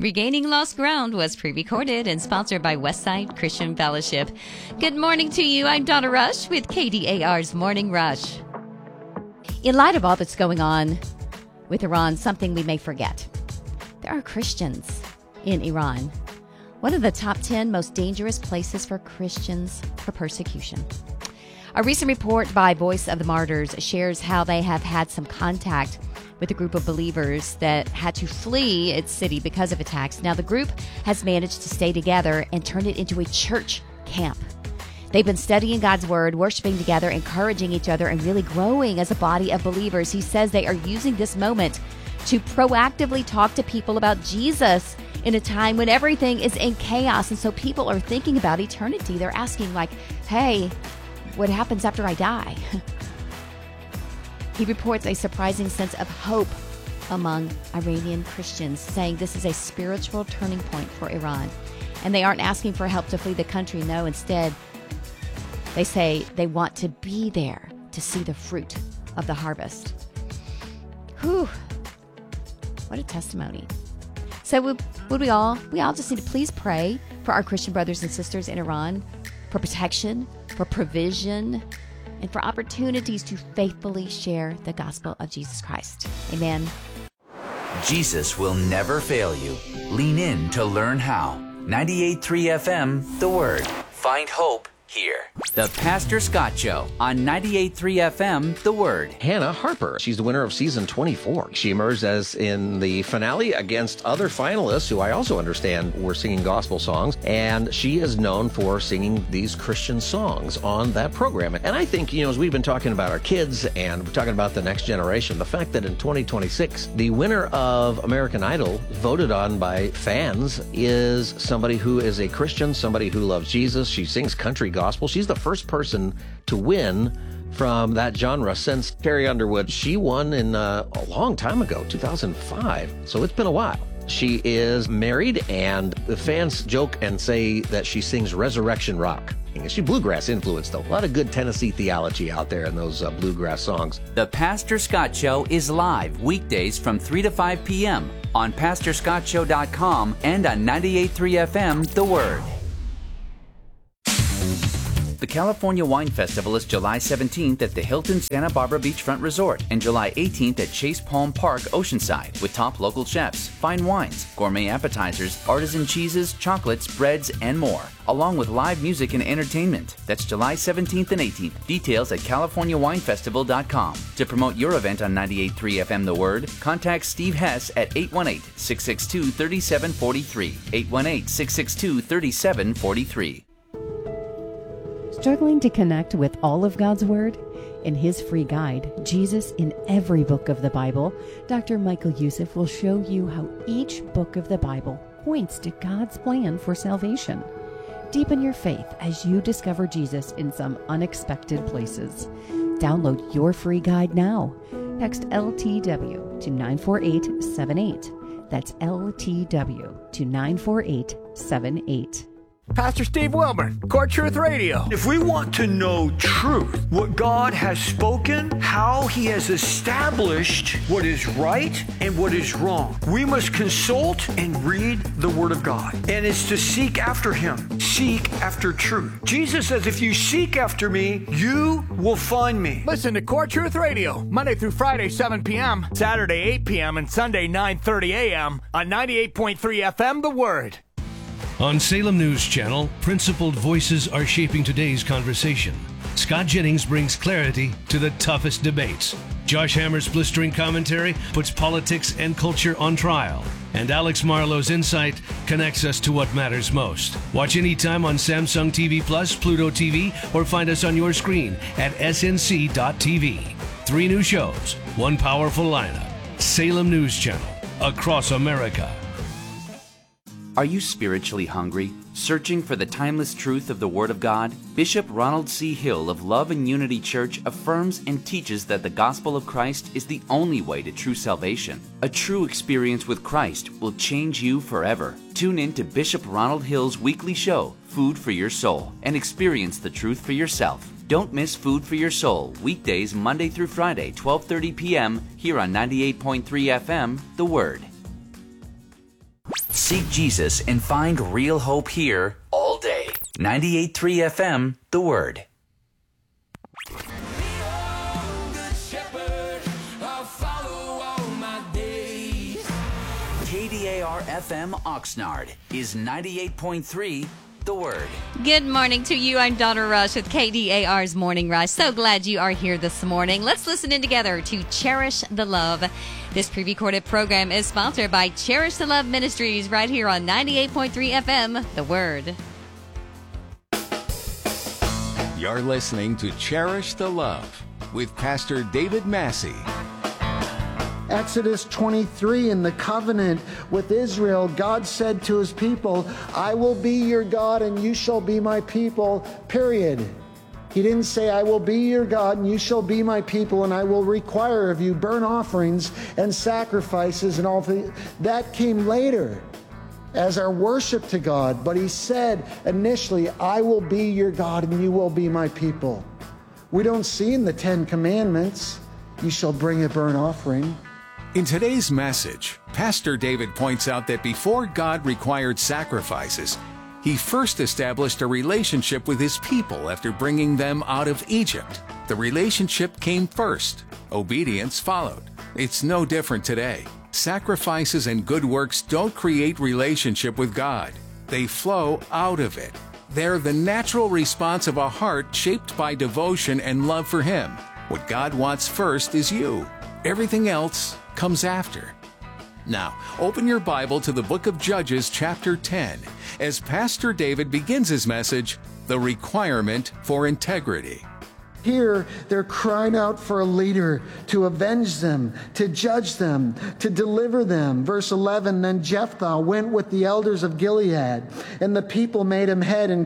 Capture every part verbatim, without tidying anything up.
Regaining Lost Ground was pre-recorded and sponsored by Westside Christian Fellowship. Good morning to you. I'm Donna Rush with K D A R's Morning Rush. In light of all that's going on with Iran, something we may forget. There are Christians in Iran, one of the top ten most dangerous places for Christians for persecution. A recent report by Voice of the Martyrs shares how they have had some contact with a group of believers that had to flee its city because of attacks. Now, the group has managed to stay together and turn it into a church camp. They've been studying God's Word, worshiping together, encouraging each other, and really growing as a body of believers. He says they are using this moment to proactively talk to people about Jesus in a time when everything is in chaos. And so people are thinking about eternity. They're asking, like, hey, what happens after I die? He reports a surprising sense of hope among Iranian Christians, saying this is a spiritual turning point for Iran. And they aren't asking for help to flee the country. No, instead, they say they want to be there to see the fruit of the harvest. Whew. What a testimony. So would, would we all, we all just need to please pray for our Christian brothers and sisters in Iran, for protection, for provision, and for opportunities to faithfully share the gospel of Jesus Christ. Amen. Jesus will never fail you. Lean in to learn how. ninety-eight point three F M, The Word. Find hope here. The Pastor Scott Show on ninety-eight point three F M, The Word. Hannah Harper, she's the winner of season twenty-four. She emerged as in the finale against other finalists who I also understand were singing gospel songs, and she is known for singing these Christian songs on that program. And I think, you know, as we've been talking about our kids and we're talking about the next generation, the fact that in twenty twenty-six, the winner of American Idol, voted on by fans, is somebody who is a Christian, somebody who loves Jesus. She sings country gospel. She's the first person to win from that genre since Carrie Underwood. She won in uh, a long time ago, two thousand five, so it's been a while. She is married, and the fans joke and say that she sings resurrection rock. She's bluegrass influenced, though. A lot of good Tennessee theology out there in those uh, bluegrass songs. The Pastor Scott Show is live weekdays from three to five p.m. on pastor scott show dot com and on ninety-eight point three F M, The Word. The California Wine Festival is July seventeenth at the Hilton Santa Barbara Beachfront Resort and July eighteenth at Chase Palm Park, Oceanside, with top local chefs, fine wines, gourmet appetizers, artisan cheeses, chocolates, breads, and more, along with live music and entertainment. That's July seventeenth and eighteenth. Details at california wine festival dot com. To promote your event on ninety-eight point three F M The Word, contact Steve Hess at eight one eight, six six two, three seven four three, eight one eight, six six two, three seven four three. Struggling to connect with all of God's Word? In his free guide, Jesus in Every Book of the Bible, Doctor Michael Youssef will show you how each book of the Bible points to God's plan for salvation. Deepen your faith as you discover Jesus in some unexpected places. Download your free guide now. Text L T W to nine four eight seven eight. That's L T W to nine four eight seven eight. Pastor Steve Wilburn, Core Truth Radio. If we want to know truth, what God has spoken, how he has established what is right and what is wrong, we must consult and read the Word of God. And it's to seek after him. Seek after truth. Jesus says, if you seek after me, you will find me. Listen to Core Truth Radio, Monday through Friday, seven p.m., Saturday, eight p.m., and Sunday, nine thirty a.m. on ninety-eight point three F M, The Word. On Salem News Channel, principled voices are shaping today's conversation. Scott Jennings brings clarity to the toughest debates. Josh Hammer's blistering commentary puts politics and culture on trial. And Alex Marlowe's insight connects us to what matters most. Watch anytime on Samsung T V Plus, Pluto T V, or find us on your screen at S N C dot T V. Three new shows, one powerful lineup. Salem News Channel, across America. Are you spiritually hungry? Searching for the timeless truth of the Word of God? Bishop Ronald C. Hill of Love and Unity Church affirms and teaches that the gospel of Christ is the only way to true salvation. A true experience with Christ will change you forever. Tune in to Bishop Ronald Hill's weekly show, Food for Your Soul, and experience the truth for yourself. Don't miss Food for Your Soul, weekdays Monday through Friday, twelve thirty p.m., here on ninety-eight point three F M, The Word. seek Jesus and find real hope here all day. ninety-eight point three F M, The Word. K D A R F M Oxnard is ninety-eight point three The Word. Good morning to you. I'm Donna Rush with K D A R's Morning Rush. So glad you are here this morning. Let's listen in together to Cherish the Love. This pre-recorded program is sponsored by Cherish the Love Ministries right here on ninety-eight point three F M, The Word. You're listening to Cherish the Love with Pastor David Massey. Exodus twenty-three, in the covenant with Israel, God said to his people, I will be your God and you shall be my people, period. He didn't say, I will be your God and you shall be my people and I will require of you burnt offerings and sacrifices and all things. That came later as our worship to God. But he said initially, I will be your God and you will be my people. We don't see in the Ten Commandments, you shall bring a burnt offering. In today's message, Pastor David points out that before God required sacrifices, he first established a relationship with his people after bringing them out of Egypt. The relationship came first. Obedience followed. It's no different today. Sacrifices and good works don't create relationship with God. They flow out of it. They're the natural response of a heart shaped by devotion and love for Him. What God wants first is you. Everything else comes after. Now, open your Bible to the book of Judges, chapter ten, as Pastor David begins his message, The Requirement for Integrity. Here, they're crying out for a leader to avenge them, to judge them, to deliver them. Verse eleven, then Jephthah went with the elders of Gilead, and the people made him head and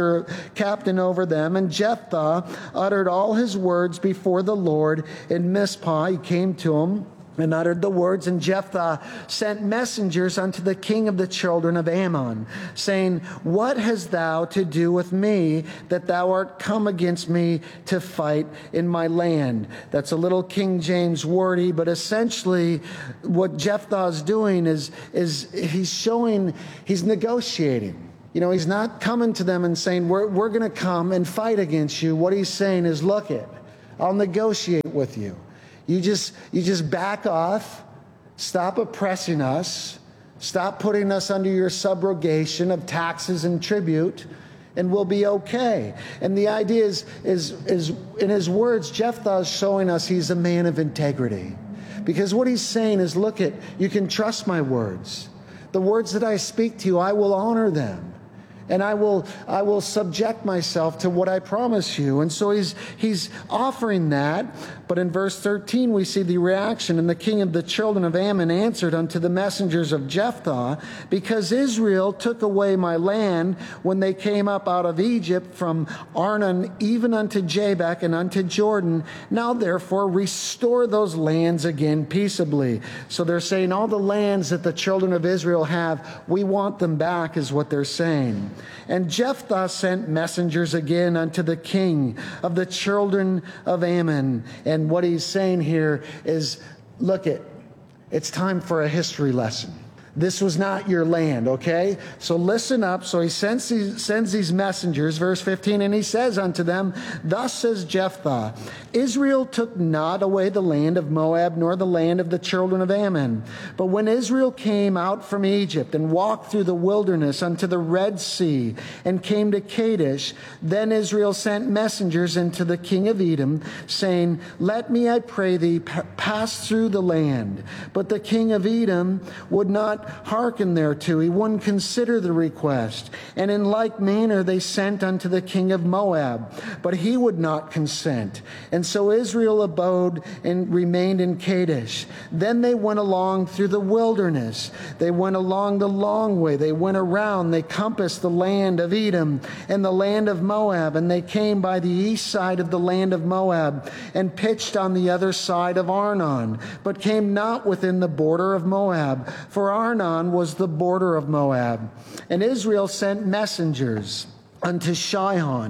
captain over them. And Jephthah uttered all his words before the Lord in Mizpah. He came to him and uttered the words, and Jephthah sent messengers unto the king of the children of Ammon, saying, what hast thou to do with me, that thou art come against me to fight in my land? That's a little King James wordy, but essentially what Jephthah is doing is, is he's showing, he's negotiating. You know, he's not coming to them and saying, we're, we're going to come and fight against you. What he's saying is, look it, I'll negotiate with you. You just, you just back off, stop oppressing us, stop putting us under your subrogation of taxes and tribute, and we'll be okay. And the idea is, is, is in his words, Jephthah is showing us he's a man of integrity. Because what he's saying is, look it, you can trust my words. The words that I speak to you, I will honor them. And I will, I will subject myself to what I promise you. And so he's, he's offering that. But in verse thirteen, we see the reaction. And the king of the children of Ammon answered unto the messengers of Jephthah, because Israel took away my land when they came up out of Egypt from Arnon, even unto Jabbok and unto Jordan. Now therefore restore those lands again peaceably. So they're saying all the lands that the children of Israel have, we want them back, is what they're saying. And Jephthah sent messengers again unto the king of the children of Ammon. And what he's saying here is, look it, it's time for a history lesson. This was not your land, okay? So listen up. So he sends these, sends these messengers, verse fifteen, and he says unto them, thus says Jephthah, Israel took not away the land of Moab, nor the land of the children of Ammon. But when Israel came out from Egypt and walked through the wilderness unto the Red Sea and came to Kadesh, then Israel sent messengers unto the king of Edom, saying, let me, I pray thee, pass through the land. But the king of Edom would not hearken thereto. He wouldn't consider the request. And in like manner they sent unto the king of Moab, but he would not consent. And so Israel abode and remained in Kadesh. Then they went along through the wilderness. They went along the long way. They went around. They compassed the land of Edom and the land of Moab. And they came by the east side of the land of Moab and pitched on the other side of Arnon, but came not within the border of Moab. For Arnon was the border of Moab. And Israel sent messengers unto Shihon,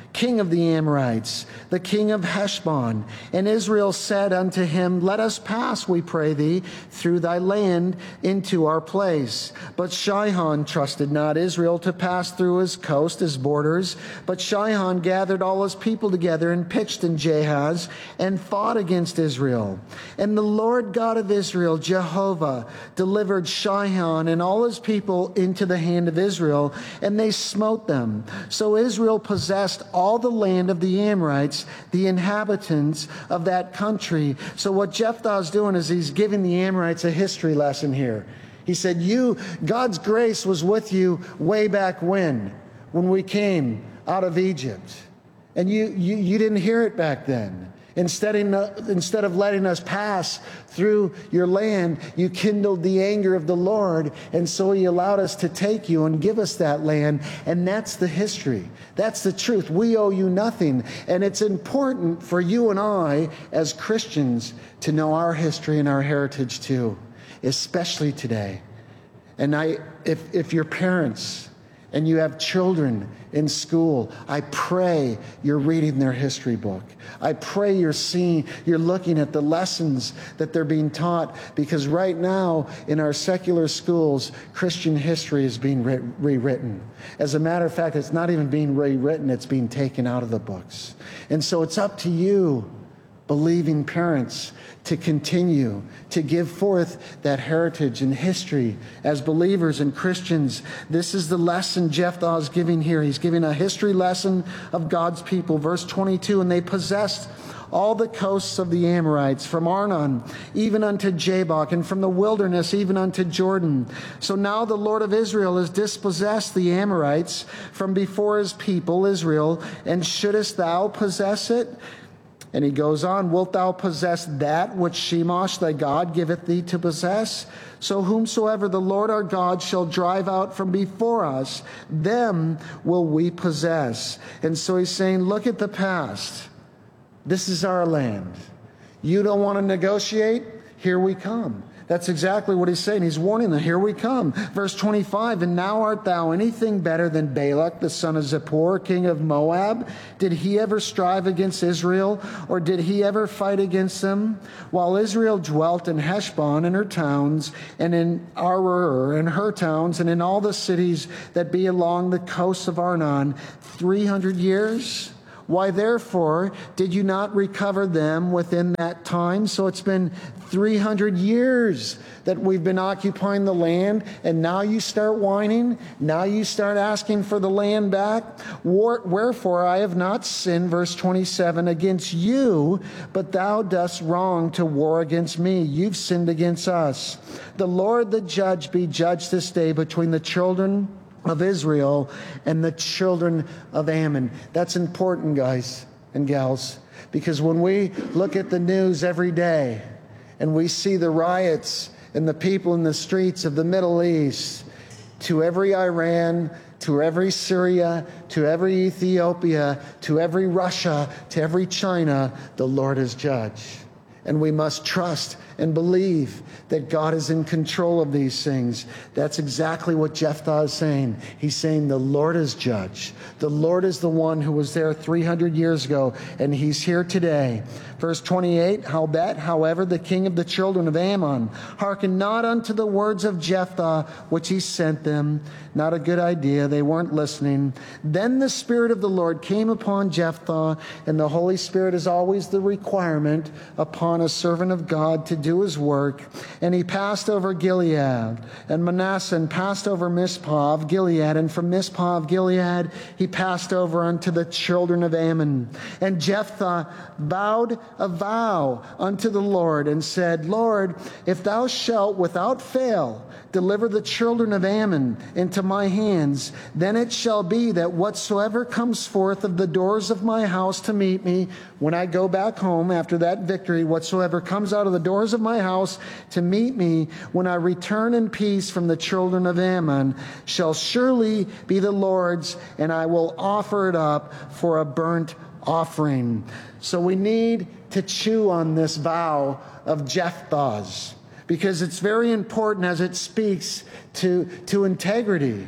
king of the Amorites, the king of Heshbon. And Israel said unto him, Let us pass, we pray thee, through thy land into our place. But Sihon trusted not Israel to pass through his coast, his borders. But Sihon gathered all his people together and pitched in Jahaz and fought against Israel. And the Lord God of Israel, Jehovah, delivered Sihon and all his people into the hand of Israel, and they smote them. So Israel possessed all the land of the Amorites, the inhabitants of that country. So what Jephthah is doing is he's giving the Amorites a history lesson here. He said, you, God's grace was with you way back when, when we came out of Egypt. And you, you, you didn't hear it back then. Instead, instead of letting us pass through your land, you kindled the anger of the Lord, and so he allowed us to take you and give us that land. And that's the history. That's the truth. We owe you nothing. And it's important for you and I as Christians to know our history and our heritage too, especially today. And I, if, if your parents and you have children in school, I pray you're reading their history book. I pray you're seeing, you're looking at the lessons that they're being taught, because right now in our secular schools, Christian history is being re- rewritten. As a matter of fact, it's not even being rewritten, it's being taken out of the books. And so it's up to you, believing parents, to continue to give forth that heritage and history as believers and Christians. This is the lesson Jephthah is giving here. He's giving a history lesson of God's people. Verse twenty-two, and they possessed all the coasts of the Amorites, from Arnon even unto Jabbok, and from the wilderness even unto Jordan. So now the Lord of Israel has dispossessed the Amorites from before his people Israel, and shouldest thou possess it? And he goes on, wilt thou possess that which Shemosh thy God giveth thee to possess? So whomsoever the Lord our God shall drive out from before us, them will we possess. And so he's saying, look at the past. This is our land. You don't want to negotiate? Here we come. That's exactly what he's saying. He's warning them, here we come. Verse twenty-five, and now art thou anything better than Balak, the son of Zippor, king of Moab? Did he ever strive against Israel, or did he ever fight against them? While Israel dwelt in Heshbon and her towns, and in Aroer and her towns, and in all the cities that be along the coasts of Arnon, three hundred years? Why, therefore, did you not recover them within that time? So it's been three hundred years that we've been occupying the land, and now you start whining? Now you start asking for the land back? Wherefore I have not sinned, verse twenty-seven, against you, but thou dost wrong to war against me. You've sinned against us. The Lord the judge be judged this day between the children of Israel and the children of Ammon. That's important, guys and gals, because when we look at the news every day and we see the riots and the people in the streets of the Middle East, to every Iran, to every Syria, to every Ethiopia, to every Russia, to every China, the Lord is judge. And we must trust and believe that God is in control of these things. That's exactly what Jephthah is saying. He's saying the Lord is judge. The Lord is the one who was there three hundred years ago, and he's here today. Verse twenty-eight, howbeit, however, the king of the children of Ammon hearkened not unto the words of Jephthah, which he sent them. Not a good idea. They weren't listening. Then the Spirit of the Lord came upon Jephthah, and the Holy Spirit is always the requirement upon a servant of God to do his work. And he passed over Gilead and Manasseh, and passed over Mizpah of Gilead, and from Mizpah of Gilead he passed over unto the children of Ammon. And Jephthah vowed a vow unto the Lord, and said, Lord, if thou shalt without fail deliver the children of Ammon into my hands, then it shall be that whatsoever comes forth of the doors of my house to meet me when I go back home after that victory, whatsoever comes out of the doors of my house to meet me when I return in peace from the children of Ammon, shall surely be the Lord's, and I will offer it up for a burnt offering. So we need to chew on this vow of Jephthah's, because it's very important as it speaks to, to integrity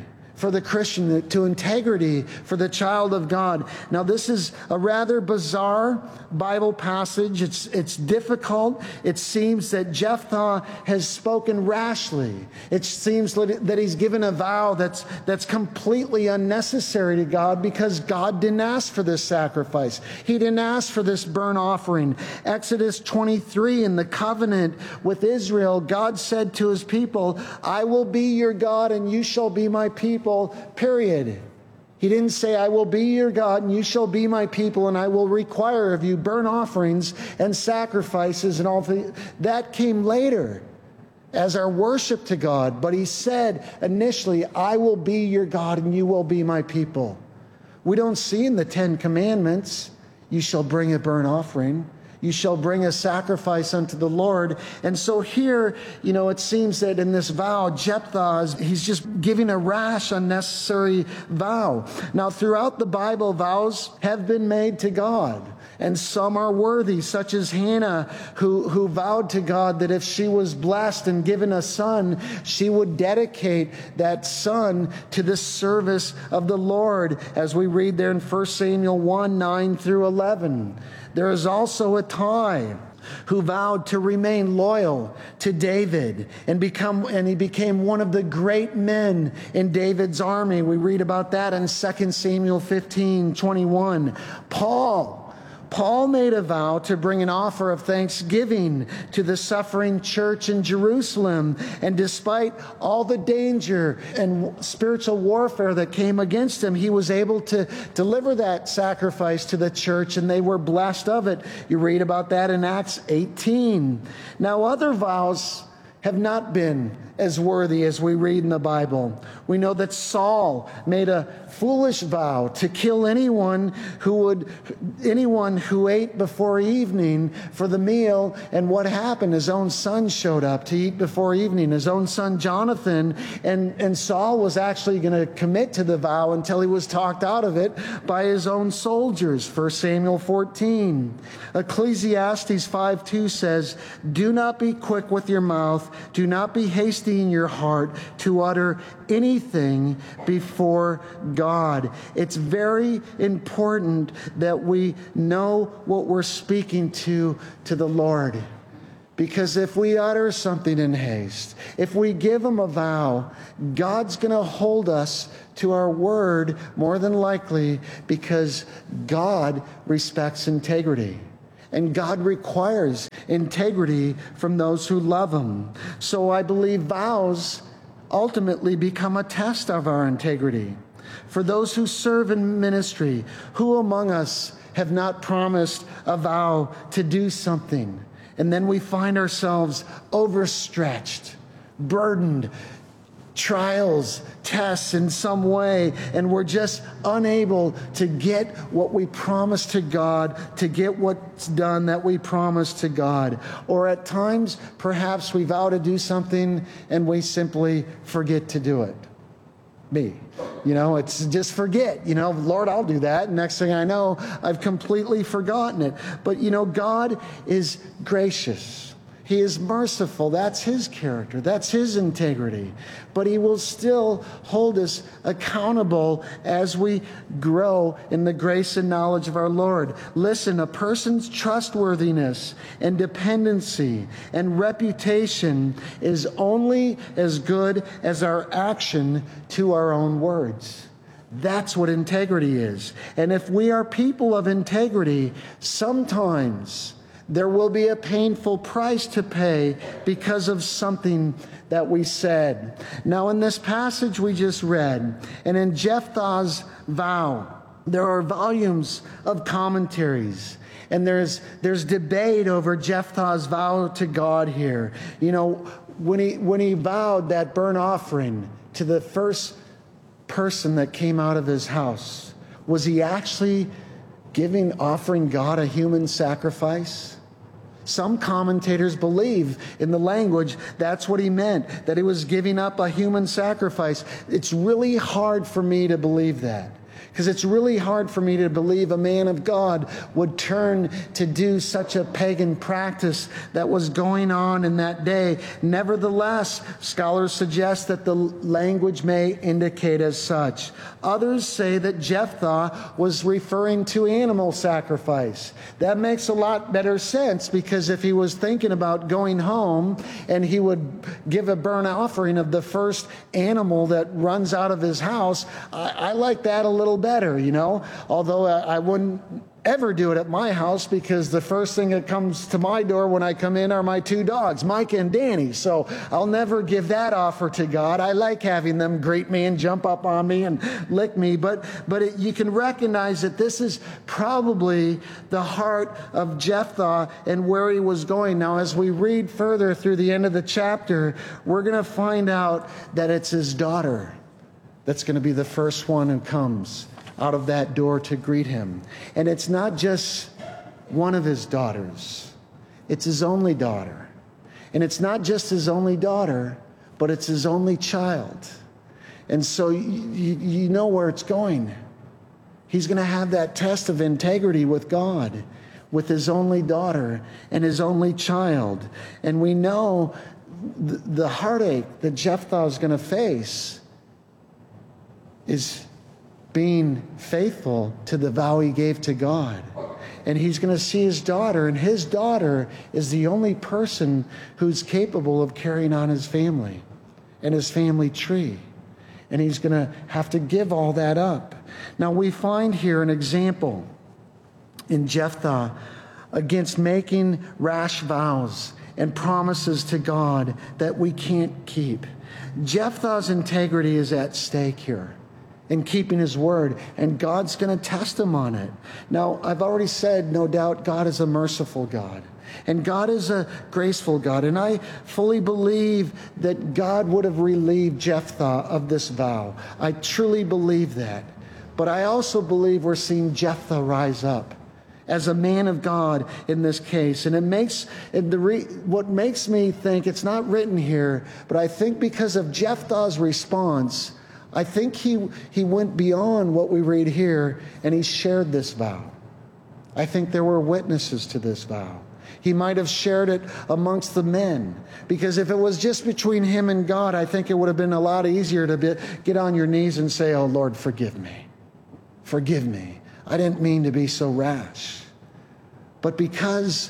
for the Christian, to integrity for the child of God. Now, this is a rather bizarre Bible passage. It's, it's difficult. It seems that Jephthah has spoken rashly. It seems that he's given a vow that's, that's completely unnecessary to God, because God didn't ask for this sacrifice. He didn't ask for this burnt offering. Exodus twenty-three, in the covenant with Israel, God said to his people, I will be your God and you shall be my people, period. He didn't say, I will be your God and you shall be my people and I will require of you burnt offerings and sacrifices and all things. That came later as our worship to God. But he said initially, I will be your God and you will be my people. We don't see in the Ten Commandments, you shall bring a burnt offering. You shall bring a sacrifice unto the Lord. And so here, you know, it seems that in this vow, Jephthah, he's just giving a rash, unnecessary vow. Now, throughout the Bible, vows have been made to God. And some are worthy, such as Hannah, who, who vowed to God that if she was blessed and given a son, she would dedicate that son to the service of the Lord, as we read there in First Samuel one, nine through eleven. There is also Ittai, who vowed to remain loyal to David and become, and he became one of the great men in David's army. We read about that in Second Samuel fifteen, twenty-one. Paul, Paul made a vow to bring an offer of thanksgiving to the suffering church in Jerusalem. And despite all the danger and spiritual warfare that came against him, he was able to deliver that sacrifice to the church, and they were blessed of it. You read about that in Acts eighteen. Now, other vows have not been as worthy as we read in the Bible. We know that Saul made a foolish vow to kill anyone who would, anyone who ate before evening for the meal. And what happened? His own son showed up to eat before evening, his own son Jonathan. And, and Saul was actually going to commit to the vow until he was talked out of it by his own soldiers. First Samuel fourteen. Ecclesiastes five two says, do not be quick with your mouth, do not be hasty in your heart to utter anything before God. It's very important that we know what we're speaking to to the Lord. Because if we utter something in haste, if we give him a vow, God's going to hold us to our word more than likely, because God respects integrity. And God requires integrity from those who love him. So I believe vows ultimately become a test of our integrity. For those who serve in ministry, who among us have not promised a vow to do something, and then we find ourselves overstretched, burdened, trials, tests in some way, and we're just unable to get what we promised to God, to get what's done that we promised to God. Or at times, perhaps we vow to do something and we simply forget to do it. Me. You know, it's just forget. You know, Lord, I'll do that. Next thing I know, I've completely forgotten it. But, you know, God is gracious. He is merciful. That's his character. That's his integrity. But he will still hold us accountable as we grow in the grace and knowledge of our Lord. Listen, a person's trustworthiness and dependency and reputation is only as good as our action to our own words. That's what integrity is. And if we are people of integrity, sometimes there will be a painful price to pay because of something that we said. Now, in this passage we just read, and in Jephthah's vow, there are volumes of commentaries. And there's there's debate over Jephthah's vow to God here. You know, when he when he vowed that burnt offering to the first person that came out of his house, was he actually giving, offering God a human sacrifice? Some commentators believe in the language that's what he meant, that he was giving up a human sacrifice. It's really hard for me to believe that. Because it's really hard for me to believe a man of God would turn to do such a pagan practice that was going on in that day. Nevertheless, scholars suggest that the language may indicate as such. Others say that Jephthah was referring to animal sacrifice. That makes a lot better sense, because if he was thinking about going home and he would give a burnt offering of the first animal that runs out of his house, I, I like that a little better, you know, although I, I wouldn't ever do it at my house, because the first thing that comes to my door when I come in are my two dogs, Mike and Danny. So I'll never give that offer to God. I like having them greet me and jump up on me and lick me. But but it, you can recognize that this is probably the heart of Jephthah and where he was going. Now, as we read further through the end of the chapter, we're going to find out that it's his daughter that's going to be the first one who comes out of that door to greet him. And it's not just one of his daughters. It's his only daughter. And it's not just his only daughter, but it's his only child. And so you, you know where it's going. He's going to have that test of integrity with God, with his only daughter and his only child. And we know the, the heartache that Jephthah is going to face is being faithful to the vow he gave to God. And he's going to see his daughter, and his daughter is the only person who's capable of carrying on his family and his family tree. And he's going to have to give all that up. Now, we find here an example in Jephthah against making rash vows and promises to God that we can't keep. Jephthah's integrity is at stake here in keeping his word, and God's going to test him on it. Now, I've already said, no doubt, God is a merciful God, and God is a graceful God, and I fully believe that God would have relieved Jephthah of this vow. I truly believe that. But I also believe we're seeing Jephthah rise up as a man of God in this case. And it makes it the re, what makes me think, it's not written here, but I think because of Jephthah's response, I think he, he went beyond what we read here, and he shared this vow. I think there were witnesses to this vow. He might have shared it amongst the men, because if it was just between him and God, I think it would have been a lot easier to be, get on your knees and say, "Oh, Lord, forgive me. Forgive me. I didn't mean to be so rash." But because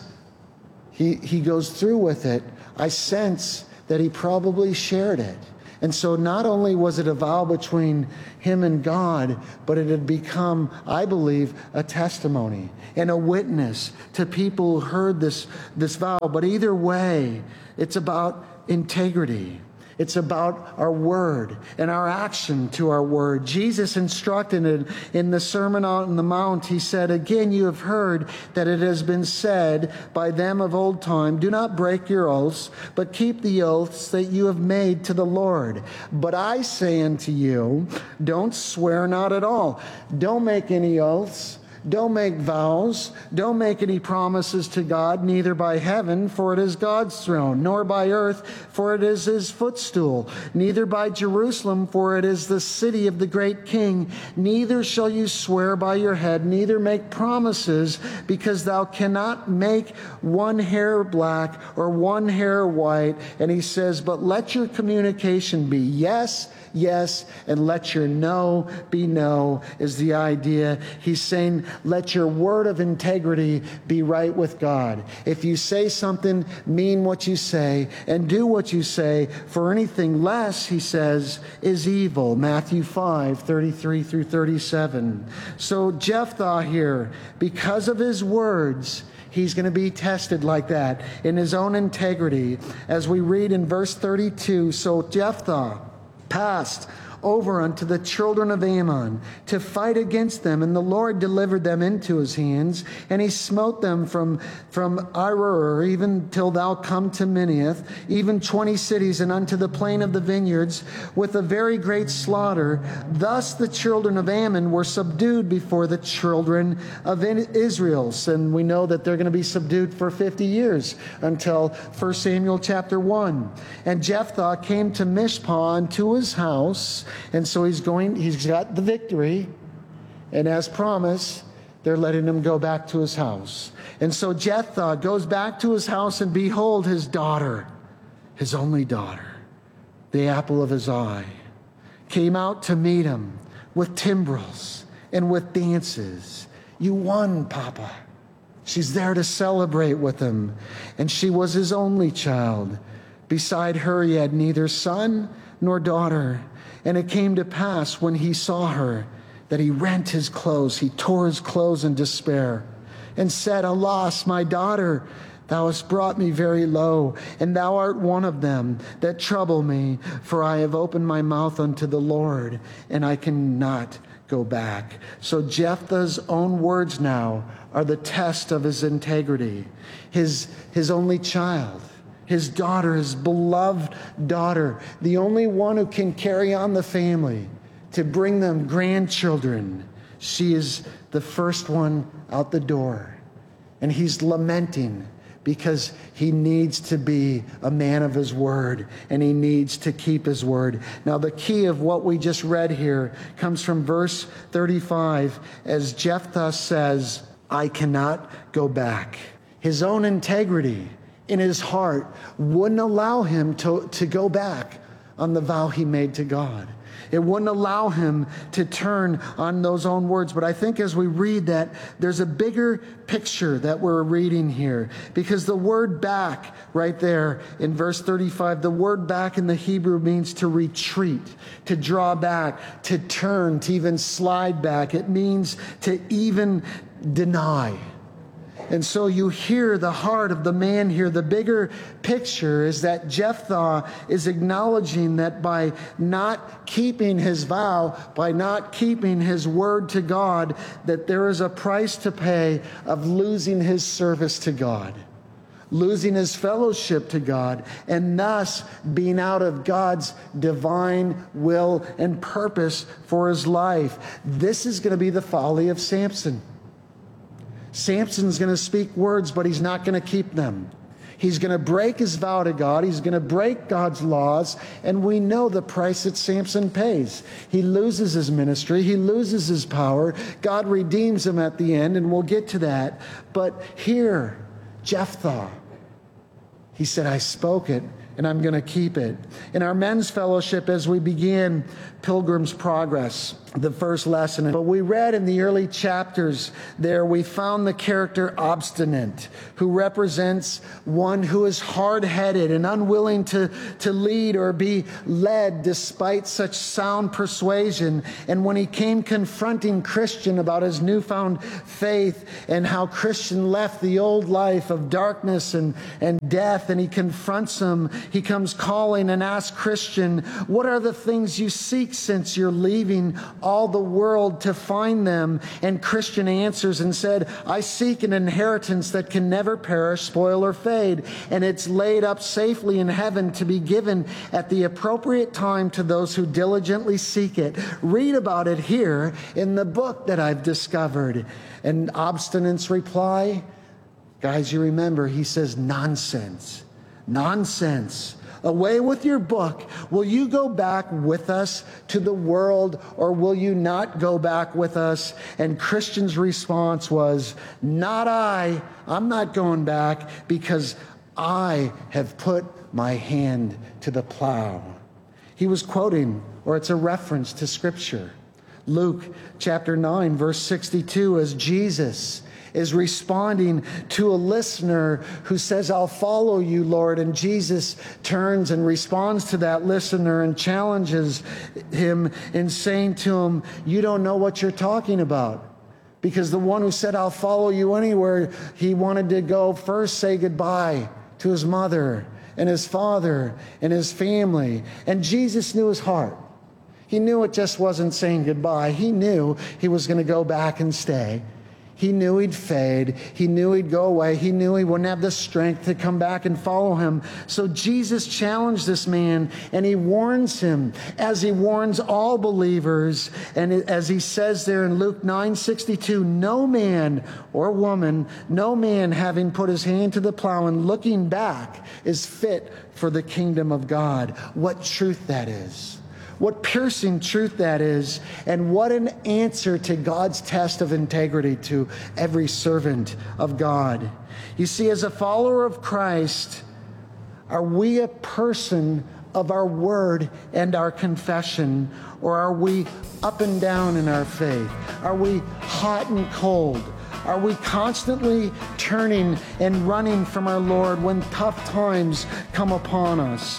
he, he goes through with it, I sense that he probably shared it. And so not only was it a vow between him and God, but it had become, I believe, a testimony and a witness to people who heard this, this vow. But either way, it's about integrity. It's about our word and our action to our word. Jesus instructed it in the Sermon on the Mount. He said, "Again, you have heard that it has been said by them of old time, 'Do not break your oaths, but keep the oaths that you have made to the Lord.' But I say unto you, don't swear not at all." Don't make any oaths. Don't make vows. Don't make any promises to God, neither by heaven, for it is God's throne, nor by earth, for it is his footstool, neither by Jerusalem, for it is the city of the great King. Neither shall you swear by your head, neither make promises, because thou cannot make one hair black or one hair white. And he says, but let your communication be yes, yes, and let your no be no, is the idea. He's saying, let your word of integrity be right with God. If you say something, mean what you say, and do what you say, for anything less, he says, is evil. Matthew five, thirty-three through thirty-seven. So Jephthah here, because of his words, he's going to be tested like that in his own integrity. As we read in verse thirty-two, so Jephthah passed over unto the children of Ammon to fight against them, and the Lord delivered them into his hands, and he smote them from, from Aroer even till thou come to Minnith, even twenty cities, and unto the plain of the vineyards, with a very great slaughter. Thus the children of Ammon were subdued before the children of Israel. And we know that they're going to be subdued for fifty years until First Samuel chapter one. And Jephthah came to Mishpah unto his house. And so he's going, he's got the victory. And as promised, they're letting him go back to his house. And so Jephthah goes back to his house, and behold, his daughter, his only daughter, the apple of his eye, came out to meet him with timbrels and with dances. You won, Papa. She's there to celebrate with him. And she was his only child. Beside her, he had neither son nor daughter. And it came to pass when he saw her that he rent his clothes. He tore his clothes in despair and said, Alas, my daughter, thou hast brought me very low, and thou art one of them that trouble me. For I have opened my mouth unto the Lord, and I cannot go back. So Jephthah's own words now are the test of his integrity. His, his only child, his daughter, his beloved daughter, the only one who can carry on the family, to bring them grandchildren. She is the first one out the door. And he's lamenting because he needs to be a man of his word, and he needs to keep his word. Now, the key of what we just read here comes from verse thirty-five, as Jephthah says, I cannot go back. His own integrity in his heart wouldn't allow him to, to go back on the vow he made to God. It wouldn't allow him to turn on those own words. But I think as we read that, there's a bigger picture that we're reading here. Because the word back right there in verse thirty-five, the word back in the Hebrew means to retreat, to draw back, to turn, to even slide back. It means to even deny. And so you hear the heart of the man here. The bigger picture is that Jephthah is acknowledging that by not keeping his vow, by not keeping his word to God, that there is a price to pay of losing his service to God, losing his fellowship to God, and thus being out of God's divine will and purpose for his life. This is going to be the folly of Samson. Samson's going to speak words, but he's not going to keep them. He's going to break his vow to God. He's going to break God's laws. And we know the price that Samson pays. He loses his ministry. He loses his power. God redeems him at the end, and we'll get to that. But here, Jephthah, he said, I spoke it, and I'm going to keep it. In our men's fellowship, as we began Pilgrim's Progress, the first lesson, but we read in the early chapters there, we found the character obstinate, who represents one who is hard-headed and unwilling to, to lead or be led despite such sound persuasion. And when he came confronting Christian about his newfound faith and how Christian left the old life of darkness and, and death, and he confronts him, he comes calling and asks Christian, what are the things you seek since you're leaving all the world to find them? And Christian answers and said, I seek an inheritance that can never perish, spoil, or fade, and it's laid up safely in heaven to be given at the appropriate time to those who diligently seek it. Read about it here in the book that I've discovered. And Obstinate's reply, guys, you remember, he says, nonsense, nonsense. Away with your book. Will you go back with us to the world, or will you not go back with us? And Christian's response was, not I. I'm not going back, because I have put my hand to the plow. He was quoting, or it's a reference to Scripture. Luke chapter nine, verse sixty-two, as Jesus is responding to a listener who says, I'll follow you, Lord. And Jesus turns and responds to that listener and challenges him in saying to him, you don't know what you're talking about. Because the one who said, I'll follow you anywhere, he wanted to go first say goodbye to his mother and his father and his family. And Jesus knew his heart. He knew it just wasn't saying goodbye. He knew he was going to go back and stay. He knew he'd fade. He knew he'd go away. He knew he wouldn't have the strength to come back and follow him. So Jesus challenged this man, and he warns him, as he warns all believers. And as he says there in Luke nine sixty-two, no man or woman, no man having put his hand to the plow and looking back is fit for the kingdom of God. What truth that is. What piercing truth that is, and what an answer to God's test of integrity to every servant of God. You see, as a follower of Christ, are we a person of our word and our confession, or are we up and down in our faith? Are we hot and cold? Are we constantly turning and running from our Lord when tough times come upon us?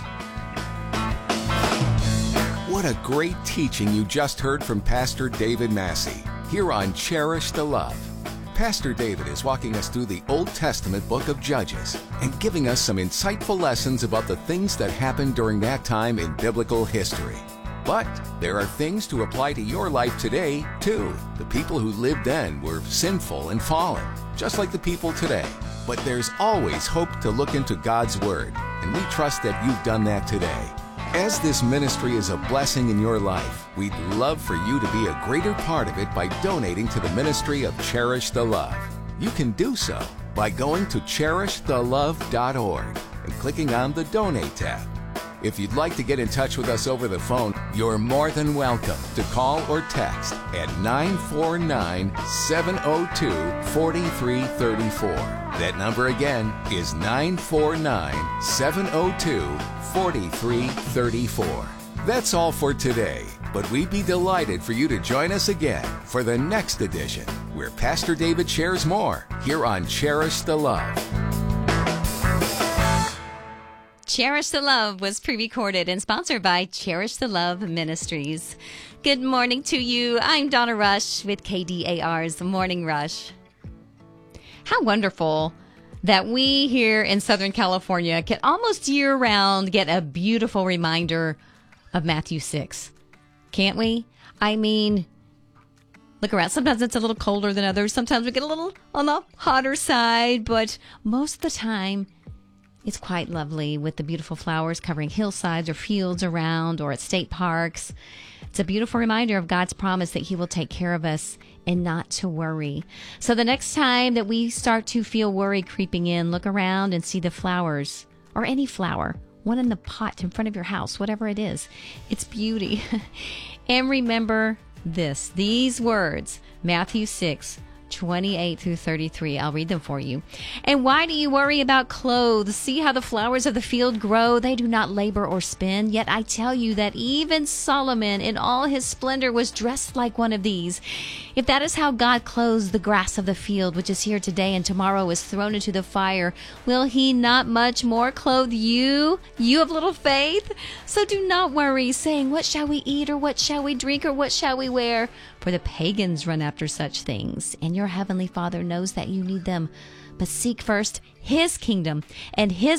What a great teaching you just heard from Pastor David Massey here on Cherish the Love. Pastor David is walking us through the Old Testament book of Judges and giving us some insightful lessons about the things that happened during that time in biblical history. But there are things to apply to your life today, too. The people who lived then were sinful and fallen, just like the people today. But there's always hope to look into God's Word, and we trust that you've done that today. As this ministry is a blessing in your life, we'd love for you to be a greater part of it by donating to the ministry of Cherish the Love. You can do so by going to cherish the love dot org and clicking on the Donate tab. If you'd like to get in touch with us over the phone, you're more than welcome to call or text at nine four nine, seven oh two, four three three four. That number again is nine four nine, seven oh two, four three three four. That's all for today, but we'd be delighted for you to join us again for the next edition, where Pastor David shares more here on Cherish the Love. Cherish the Love was pre-recorded and sponsored by Cherish the Love Ministries. Good morning to you. I'm Donna Rush with K D A R's Morning Rush. How wonderful that we here in Southern California can almost year-round get a beautiful reminder of Matthew six. Can't we? I mean, look around. Sometimes it's a little colder than others. Sometimes we get a little on the hotter side, but most of the time, it's quite lovely with the beautiful flowers covering hillsides or fields around or at state parks. It's a beautiful reminder of God's promise that He will take care of us and not to worry. So the next time that we start to feel worry creeping in, look around and see the flowers, or any flower, one in the pot in front of your house, whatever it is. It's beauty. And remember this, these words, Matthew six, twenty-eight through thirty-three. I'll read them for you. And why do you worry about clothes? See how the flowers of the field grow. They do not labor or spin. Yet I tell you that even Solomon in all his splendor was dressed like one of these. If that is how God clothes the grass of the field, which is here today and tomorrow is thrown into the fire, will He not much more clothe you, you of little faith? So do not worry, saying, what shall we eat, or what shall we drink, or what shall we wear? For the pagans run after such things, and your heavenly Father knows that you need them. But seek first His kingdom and His